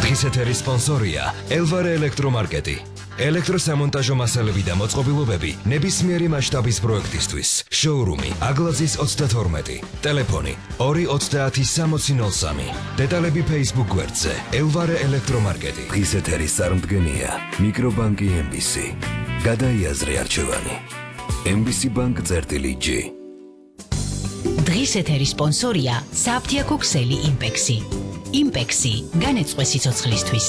დღის ეთერის სპონსორია ელვარე ელექტრომარკეტი. ელექტროსამონტაჟო მასალები და მოწყობილობები ნებისმიერი მასშტაბის პროექტისთვის. შოურუმი აგლაზის 32. ტელეფონი 230-6003. დეტალები Facebook გვერდზე ელვარე ელექტრომარკეტი. დღის ეთერის წარმდგენია მიკრობანკი MBC. გადაიაზრე არჩევანი. MBC Bank-G. დღის ეთერის სპონსორია საფთიაქო ქსელი იმპექსი. იმპექსი განეწყვე სიცოცხლისთვის.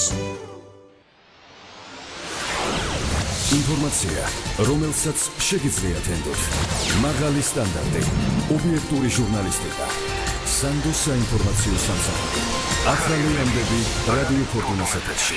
ინფორმაცია, რომელსაც შეგიძლიათ ენდოთ. მაღალი სტანდარტი, ობიექტური ჟურნალისტიკა. სანდოს საინფორმაციო სამსახური. ახალი ამბები რადიო ფორტუნას ეთერში.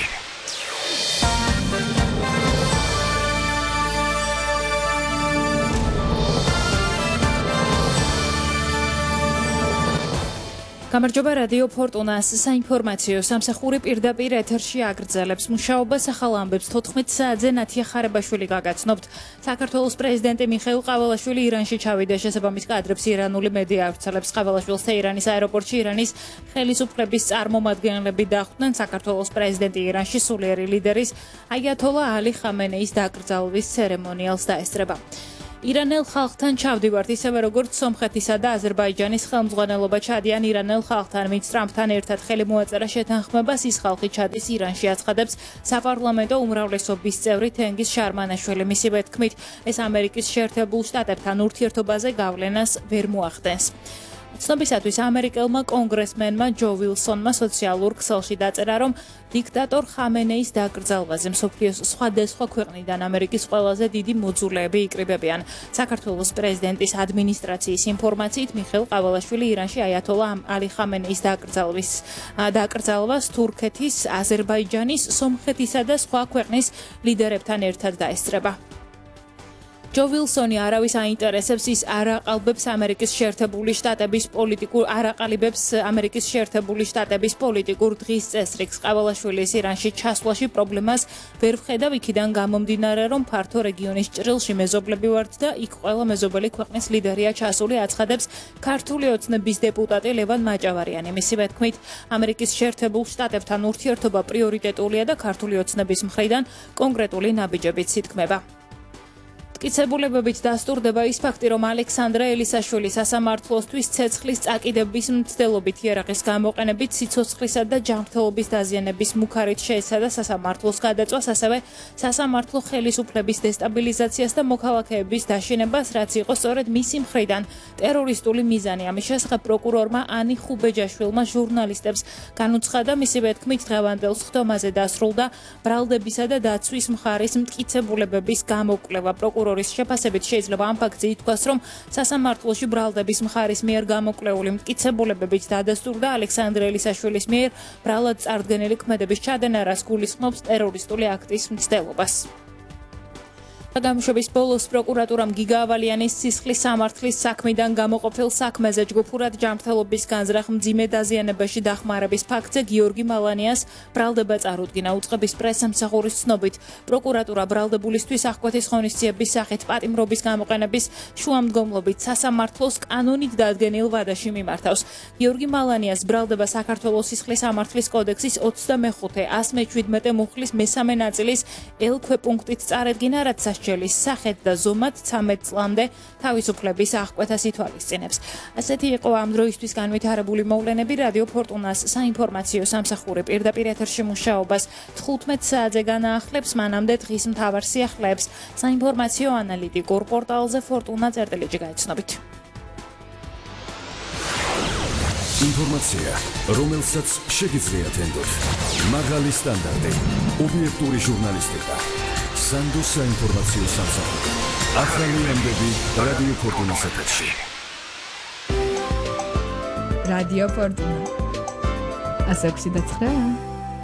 გამარჯობა რადიო ფორტუნას საინფორმაციო სამსახური პირდაპირ ეთერში აგრძელებს მუშაობას ახალ ამბებს 14 საათზე ნათია ხარებაშვილი გაგაცნობთ. საქართველოს პრეზიდენტი მიხეილ ყაველაშვილი ირანში ჩავიდა, შესაბამის კადრებს ირანული მედია ავრცელებს. ყაველაშვილს თეირანის აეროპორტში ირანის ხელისუფლების წარმომადგენლები დახვდნენ. საქართველოს პრეზიდენტი ირანში სულიერი ლიდერის აიათოლა ალი ხამენეის დაკრძალვის ცერემონიალს დაესწრება. ირანელ ხალხთან ჩავდივართ, ისევე როგორც სომხეთისა და აზერბაიჯანის ხელმძღვანელობა ჩადიან ირანელ ხალხთან. მით ტრამპთან ერთად ხელი მოაწერა შეთანხმებას, ის ხალხი ჩადის ირანში, აცხადებს საპარლამენტო უმრავლესობის წევრი თენგიზ შარმანაშვილი. მისივე თქმით, ეს ამერიკის შეერთებულ შტატებთან ურთიერთობაზე გავლენას ვერ მოახდენს. ცნობისათვის ამერიკელმა კონგრესმენმა ჯო ვილსონმა სოციალურ ქსელში დაწერა, რომ დიქტატორ ხამენეის დაკრძალვაზე მსოფლიოს სხვადასხვა ქვეყნიდან ამერიკის ყველაზე დიდი მოძულეები იკრიბებიან. საქართველოს პრეზიდენტის ადმინისტრაციის ინფორმაციით, მიხეილ ყაველაშვილი ირანში აიათოლა ალი ხამენეის დაკრძალვას თურქეთის, აზერბაიჯანის, სომხეთისა და სხვა ქვეყნის ლიდერებთან ერთად დაესწრება. ჯო ვილსონი არავის აინტერესებს, ის არ აყალიბებს ამერიკის შეერთებული შტატების პოლიტიკურ დღის წესრიგს. ყაველაშვილის ირანში ჩასვლაში პრობლემას ვერ ვხედავ, იქიდან გამომდინარე, რომ ფართო რეგიონის ჭრილში მეზობლები ვართ და იქ ყველა მეზობელი ქვეყნის ლიდერია ჩასული, აცხადებს ქართული ოცნების დეპუტატი ლევან მაჭავარიანი. მისივე თქმით, ამერიკის შეერთებულ შტატებთან ურთიერთობა პრიორიტეტულია და ქართული ოცნების მხრიდან კონკრეტული ნაბიჯებიც ითქმება. მტკიცებულებებით დასტურდება ის ფაქტი, რომ ალექსანდრე ელისაშვილი სასამართლოსთვის ცეცხლის წაკიდების მცდელობით იარაღის გამოყენებით სიცოცხლისა და ჯანმრთელობის დაზიანების მუქარით შეეცადა სასამართლოს გადაწვას, ასევე სასამართლო ხელისუფლების დესტაბილიზაციას და მოქალაქეების დაშინებას, რაც იყო სწორედ მისი მხრიდან ტერორისტული მიზანი. ამის შესახებ პროკურორმა ანი ხუბეჯაშვილმა ჟურნალისტებს განუცხადა, მისივე თქმით, დღევანდელ სხდომაზე დასრულდა ბრალდებისა და დაცვის მხარის მტკიცებულებების გამოკვლევა. პროკურორის შეფასებით შეიძლება ამ ფაქტზე ითქვას, რომ სასამართლოში ბრალდების მხარის მიერ გამოკვლეული მტკიცებულებებით დადასტურდა ალექსანდრე ელისაშვილის მიერ ბრალად წარდგენილი ქმედების ჩადენა, რაც გულისხმობს ტერორისტული აქტის მცდელობას. გამოშვების ბოლოს პროკურატურამ გიგა ავალიანის სისხლის სამართლის საქმიდან გამოყოფილ საქმეზე ჯგუფურად ჯანმრთელობის განზრახ მძიმე დაზიანებაში დახმარების ფაქტზე გიორგი მალანიას ბრალდება წარუდგინა. უწყების პრესამსახურის ცნობით, პროკურატურა ბრალდებულისთვის აღკვეთის ღონისძიების სახით პატიმრობის გამოყენების შუამდგომლობით სასამართლოს კანონით დადგენილ ვადაში მიმართავს. გიორგი მალანიას ბრალდება საქართველოს სისხლის სამართლის კოდექსის 25-117 მუხლის მესამე ნაწილის ელ-ქვეპუნქტით წარედგინა, რაც ჯელის სახეთ და ზომად 13 წლამდე თავისუფლების აღკვეთას ითვალისწინებს. ასეთი იყო ამ დროისთვის განვითარებული მოვლენები. რადიო ფორტუნას საინფორმაციო სამსახური პირდაპირ ეთერში მუშაობას 15 საათზე განაახლებს, მანამდე დღის მთავარ სიახლეებს საინფორმაციო ანალიტიკურ პორტალზე fortuna.gr გაიცნობით. ინფორმაცია, რომელსაც შეგიძლიათ ენდოთ. მაღალი სტანდარტი, ობიექტური ჟურნალისტიკა. სანდოს საინფორმაციო სამსახური. ახალი ამბები რადიო ფორტუნას ეთერში. რადიო ფორტუნა 169